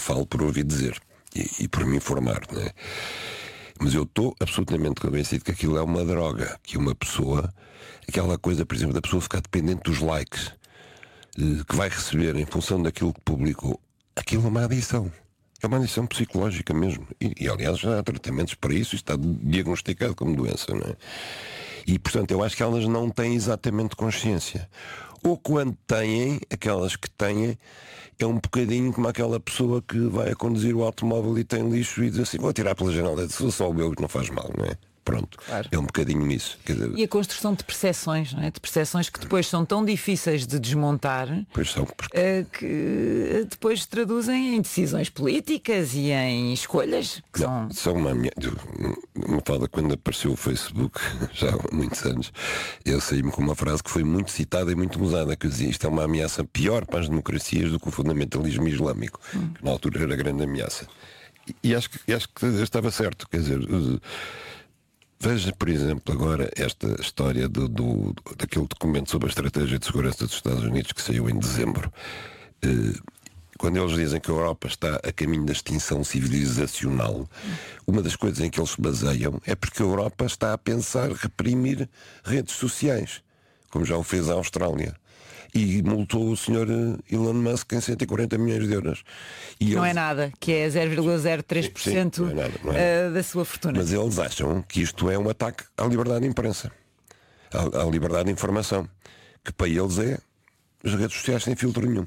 falo por ouvir dizer e por me informar, não é? Mas eu estou absolutamente convencido que aquilo é uma droga, que uma pessoa, aquela coisa, por exemplo, da pessoa ficar dependente dos likes que vai receber em função daquilo que publicou, aquilo é uma adição. É uma adição psicológica mesmo. E aliás, já há tratamentos para isso, está diagnosticado como doença, não é? E, portanto, eu acho que elas não têm exatamente consciência. Ou quando têm, aquelas que têm, é um bocadinho como aquela pessoa que vai a conduzir o automóvel e tem lixo e diz assim, vou tirar pela janela, sou só o meu que não faz mal, não é? Pronto, claro. É um bocadinho isso. E a construção de percepções, não é? De percepções que depois são tão difíceis de desmontar, pois são, que depois se traduzem em decisões políticas e em escolhas que são uma fala quando apareceu o Facebook, já há muitos anos, eu saí-me com uma frase que foi muito citada e muito usada, que dizia, isto é uma ameaça pior para as democracias do que o fundamentalismo islâmico, que na altura era a grande ameaça. E acho que estava certo, quer dizer... Veja, por exemplo, agora esta história daquele documento sobre a estratégia de segurança dos Estados Unidos que saiu em dezembro. Quando eles dizem que a Europa está a caminho da extinção civilizacional, uma das coisas em que eles se baseiam é porque a Europa está a pensar reprimir redes sociais, como já o fez a Austrália. E multou o Sr. Elon Musk em 140 milhões de euros. E não é nada, que é 0,03% não é nada. Da sua fortuna. Mas eles acham que isto é um ataque à liberdade de imprensa, à liberdade de informação, que para eles é as redes sociais sem filtro nenhum.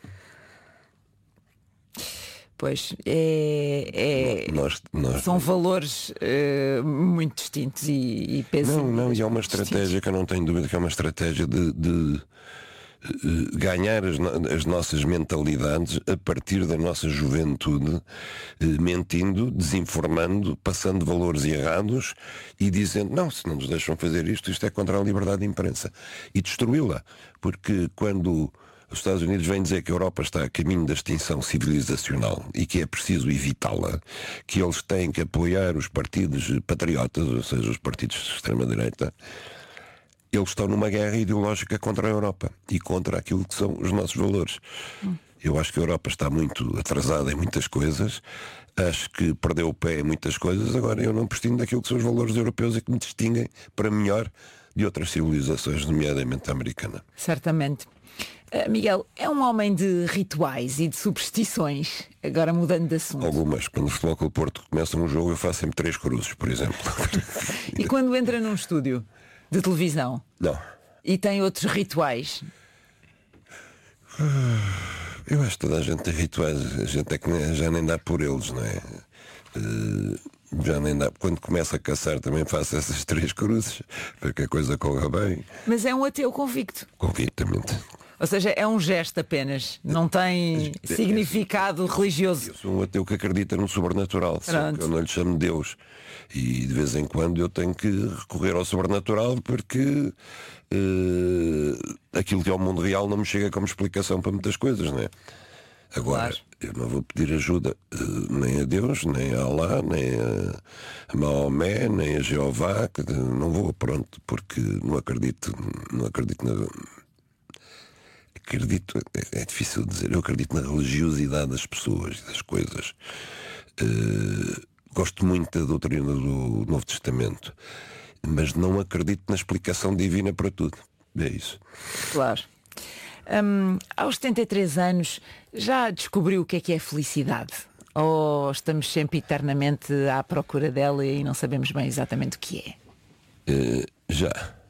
Pois, são valores muito distintos e pesos. Não, e é uma estratégia que eu não tenho dúvida que é uma estratégia de ganhar as nossas mentalidades a partir da nossa juventude, mentindo, desinformando, passando valores errados e dizendo, não, se não nos deixam fazer isto é contra a liberdade de imprensa. E destruí-la. Porque quando os Estados Unidos vêm dizer que a Europa está a caminho da extinção civilizacional e que é preciso evitá-la, que eles têm que apoiar os partidos patriotas, ou seja, os partidos de extrema-direita, eles estão numa guerra ideológica contra a Europa e contra aquilo que são os nossos valores. Eu acho que a Europa está muito atrasada em muitas coisas, acho que perdeu o pé em muitas coisas, agora eu não prescindo daquilo que são os valores europeus e que me distinguem para melhor de outras civilizações, nomeadamente a americana. Certamente. Miguel, é um homem de rituais e de superstições, agora mudando de assunto. Algumas. Quando o Futebol Clube Porto começa um jogo, eu faço sempre 3 cruzes, por exemplo. E quando entra num estúdio de televisão? Não. E tem outros rituais? Eu acho que toda a gente tem rituais. A gente é que já nem dá por eles, não é? Já nem dá. Quando começa a caçar também faço essas 3 cruzes para que a coisa corra bem. Mas é um ateu convicto. Convictamente. Ou seja, é um gesto apenas, não tem significado religioso. Eu sou um ateu que acredita no sobrenatural, só que eu não lhe chamo Deus. E de vez em quando eu tenho que recorrer ao sobrenatural porque aquilo que é o mundo real não me chega como explicação para muitas coisas, não é? Agora, claro, eu não vou pedir ajuda nem a Deus, nem a Allah, nem a Maomé, nem a Jeová, não vou, pronto, porque não acredito é difícil dizer, eu acredito na religiosidade das pessoas e das coisas. Gosto muito da doutrina do Novo Testamento, mas não acredito na explicação divina para tudo. É isso. Claro. Aos 73 anos já descobriu o que é felicidade? Ou estamos sempre eternamente à procura dela e não sabemos bem exatamente o que é? Já.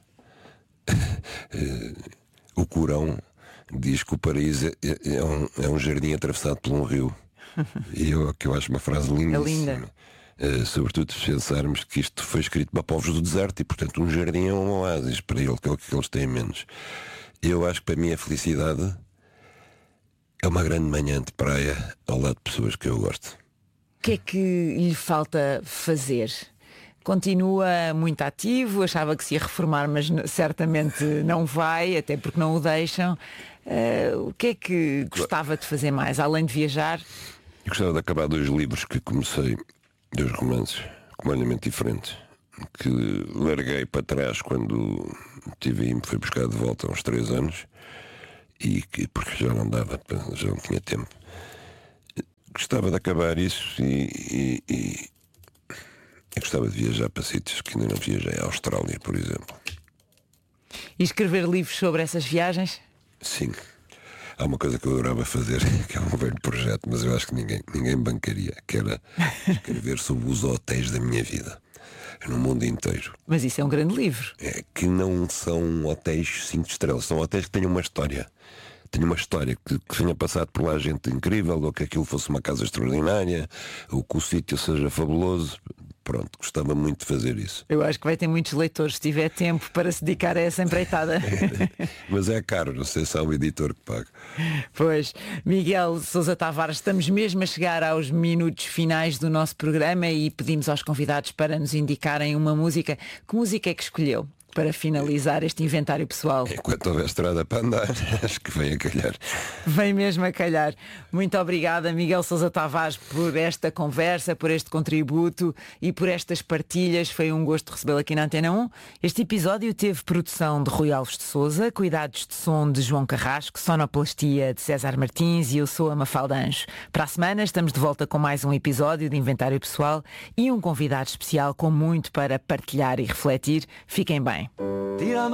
O Corão diz que o paraíso é um jardim atravessado por um rio. E que eu acho uma frase lindíssima. É linda. Sobretudo se pensarmos que isto foi escrito para povos do deserto e, portanto, um jardim é um oásis para ele, que é o que eles têm menos. Eu acho que para mim a felicidade é uma grande manhã de praia ao lado de pessoas que eu gosto. O que é que lhe falta fazer? Continua muito ativo, achava que se ia reformar, mas certamente não vai, até porque não o deixam. O que é que gostava de fazer mais, além de viajar? Eu gostava de acabar 2 livros que comecei, 2 romances completamente diferentes, que larguei para trás quando me fui buscar de volta há uns 3 anos, e que, porque já não dava, já não tinha tempo. gostava de acabar isso e eu gostava de viajar para sítios que ainda não viajei. A Austrália, por exemplo. E escrever livros sobre essas viagens? Sim. Há uma coisa que eu adorava fazer, que é um velho projeto, mas eu acho que ninguém bancaria, que era escrever sobre os hotéis da minha vida. No mundo inteiro. Mas isso é um grande livro. É, que não são hotéis 5 estrelas, são hotéis que têm uma história. Tenho uma história que tenha passado por lá gente incrível, ou que aquilo fosse uma casa extraordinária, ou que o sítio seja fabuloso. Pronto, gostava muito de fazer isso. Eu acho que vai ter muitos leitores se tiver tempo para se dedicar a essa empreitada. Mas é caro, não sei se há um editor que paga. Pois, Miguel Sousa Tavares, estamos mesmo a chegar aos minutos finais do nosso programa e pedimos aos convidados para nos indicarem uma música. Que música é que escolheu para finalizar este inventário pessoal? Enquanto houver estrada para andar, acho que vem a calhar. Vem mesmo a calhar. Muito obrigada, Miguel Sousa Tavares, por esta conversa, por este contributo e por estas partilhas. Foi um gosto recebê-lo aqui na Antena 1. Este episódio teve produção de Rui Alves de Sousa, cuidados de som de João Carrasco, sonoplastia de César Martins e eu sou a Mafalda Anjos. Para a semana estamos de volta com mais um episódio de Inventário Pessoal e um convidado especial com muito para partilhar e refletir. Fiquem bem.